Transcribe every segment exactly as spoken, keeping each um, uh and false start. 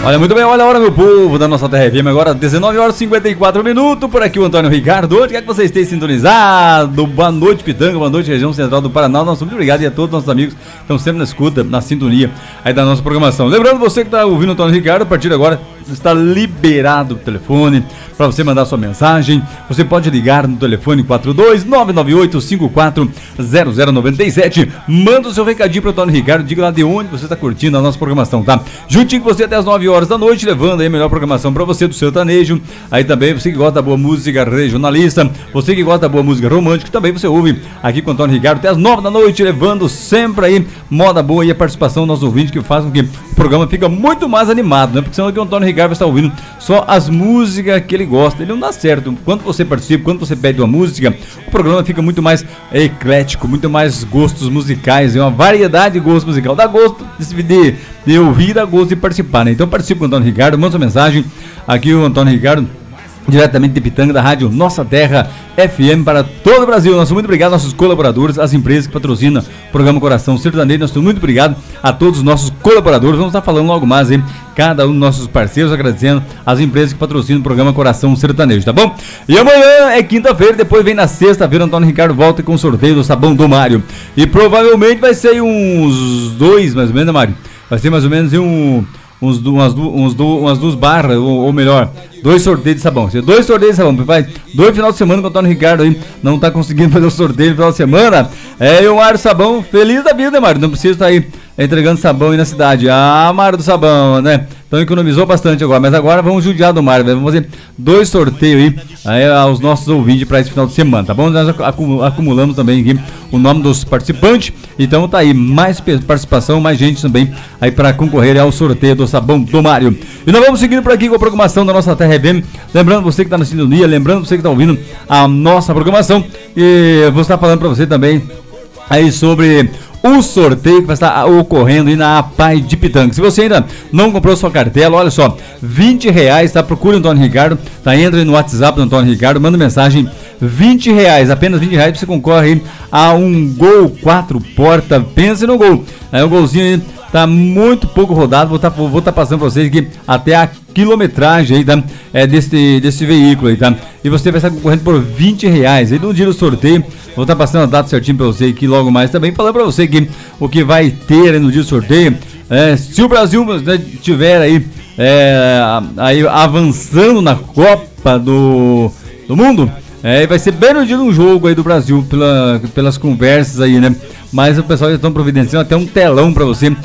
Olha, muito bem, olha a hora, meu povo da nossa T R F M, agora dezenove horas e cinquenta e quatro minutos, por aqui o Antônio Ricardo, onde quer que vocês estejam sintonizados, boa noite Pitanga, boa noite região central do Paraná, nosso muito obrigado e a todos os nossos amigos que estão sempre na escuta, na sintonia aí da nossa programação. Lembrando, você que está ouvindo o Antônio Ricardo, a partir de agora está liberado o telefone para você mandar sua mensagem, você pode ligar no telefone quatro dois nove nove oito cinco quatro zero zero nove sete, manda o seu recadinho para o Antônio Ricardo, diga lá de onde você está curtindo a nossa programação, tá? Juntinho com você até as nove horas da noite, levando aí a melhor programação para você do sertanejo, aí também você que gosta da boa música regionalista, você que gosta da boa música romântica, também você ouve aqui com o Antônio Ricardo até as nove da noite, levando sempre aí moda boa e a participação dos nossos ouvintes, que faz com que o programa fica muito mais animado, né? Porque senão aqui o Antônio Ricardo vai estar ouvindo só as músicas que ele gosta, ele não dá certo. Quando você participa, quando você pede uma música, o programa fica muito mais eclético, muito mais gostos musicais, é uma variedade de gostos musicais, dá gosto de, de, de ouvir, dá gosto de participar, né? Então participe com o Antônio Ricardo, manda sua mensagem, aqui o Antônio Ricardo, diretamente de Pitanga, da rádio Nossa Terra F M para todo o Brasil. Nosso muito obrigado aos nossos colaboradores, as empresas que patrocinam o programa Coração Sertanejo. Nosso muito obrigado a todos os nossos colaboradores. Vamos estar falando logo mais aí, cada um dos nossos parceiros, agradecendo as empresas que patrocinam o programa Coração Sertanejo, tá bom? E amanhã é quinta-feira, depois vem na sexta-feira, o Antônio Ricardo volta com o sorteio do sabão do Mário. E provavelmente vai ser uns dois, mais ou menos, né, Mário? Vai ser mais ou menos um... Uns, umas, uns, umas duas barras, ou, ou melhor, dois sorteios de sabão. Dois sorteios de sabão. Faz dois final de semana que o Antônio Ricardo aí não tá conseguindo fazer o sorteio no final de semana. É, e o Mário Sabão, feliz da vida, né, Mário? Não precisa estar aí entregando sabão aí na cidade. Ah, Mário do Sabão, né? Então economizou bastante agora. Mas agora vamos judiar do Mário, né? Vamos fazer dois sorteios aí, aí aos nossos ouvintes para esse final de semana, tá bom? Nós acumulamos também aqui o nome dos participantes. Então tá aí, mais participação, mais gente também aí para concorrer ao sorteio do sabão do Mário. E nós vamos seguindo por aqui com a programação da nossa Terra F M. Lembrando você que está na sintonia, lembrando você que está ouvindo a nossa programação. E vou estar falando para você também aí sobre o sorteio que vai estar ocorrendo aí na APAI de Pitanga. Se você ainda não comprou sua cartela, olha só, vinte reais, tá? Procure o Antônio Ricardo, tá? Entra aí no WhatsApp do Antônio Ricardo, manda mensagem, vinte reais, apenas vinte reais, você concorre a um Gol quatro porta, pense no Gol, é um golzinho aí, tá muito pouco rodado, vou estar tá, vou tá passando para vocês aqui até a quilometragem aí, tá? É, desse, desse veículo aí, tá? E você vai estar concorrendo por vinte reais. Aí no dia do sorteio, vou estar tá passando a data certinho para você aqui logo mais também, falando para você que o que vai ter aí no dia do sorteio, é, se o Brasil, né, tiver aí, é, aí avançando na Copa do, do Mundo, é, vai ser bem no dia de um jogo aí do Brasil, pela, pelas conversas aí, né? Mas o pessoal já estão providenciando até um telão para você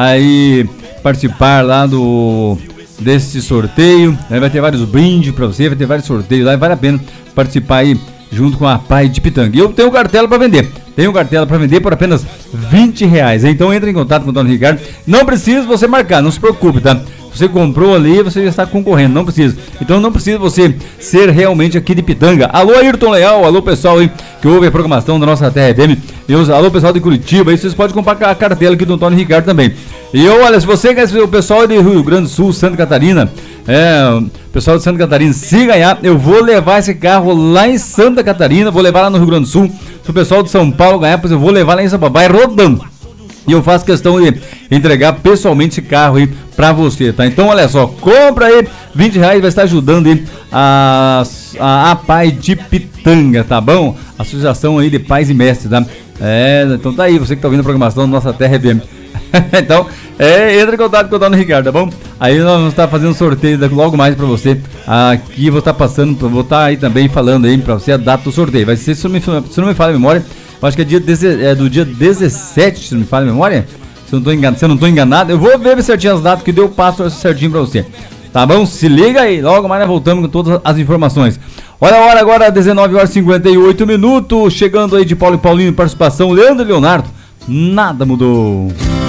aí participar lá do desse sorteio, aí vai ter vários brindes para você, vai ter vários sorteios lá, vale a pena participar aí junto com a APAI de Pitanga. E eu tenho cartela para vender, tenho cartela para vender por apenas vinte reais, então entre em contato com o Antônio Ricardo, não precisa você marcar, não se preocupe, tá? Você comprou ali, você já está concorrendo, não precisa. Então não precisa você ser realmente aqui de Pitanga. Alô, Ayrton Leal, alô pessoal aí que ouve a programação da nossa T R F M. E os, alô pessoal de Curitiba, aí vocês podem comprar a cartela aqui do Antônio Ricardo também. E eu, olha, se você quer ser o pessoal de Rio Grande do Sul, Santa Catarina, é, o pessoal de Santa Catarina, se ganhar, eu vou levar esse carro lá em Santa Catarina, vou levar lá no Rio Grande do Sul. Se o pessoal de São Paulo ganhar, pois eu vou levar lá em São Paulo, vai rodando. E eu faço questão de entregar pessoalmente esse carro aí pra você, tá? Então olha só, compra aí, vinte reais, vai estar ajudando aí a, a APAI de Pitanga, tá bom? Associação aí de Pais e Mestres, tá? É, então tá aí, você que tá ouvindo a programação da nossa Terra F M. Então, é, entra em contato com o Antônio Ricardo, tá bom? Aí nós vamos estar fazendo sorteio logo mais pra você. Aqui vou estar passando, vou estar aí também falando aí pra você a data do sorteio. Vai ser, se não me, se não me falha a memória, eu acho que é, dia deze, é do dia dezessete, se não me falha a memória. Se eu não tô enganado, se eu não tô enganado, eu vou ver certinho as datas que deu, passo certinho pra você. Tá bom? Se liga aí, logo mais nós voltamos com todas as informações. Olha a hora agora, dezenove horas e cinquenta e oito minutos, chegando aí de Paulo e Paulinho, participação, Leandro e Leonardo, nada mudou.